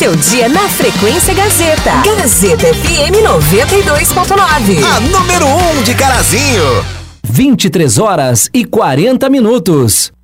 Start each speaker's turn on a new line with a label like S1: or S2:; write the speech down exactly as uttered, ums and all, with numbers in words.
S1: seu dia na Frequência Gazeta. Gazeta F M noventa e dois ponto nove.
S2: A número um de Carazinho.
S3: vinte e três horas e quarenta minutos.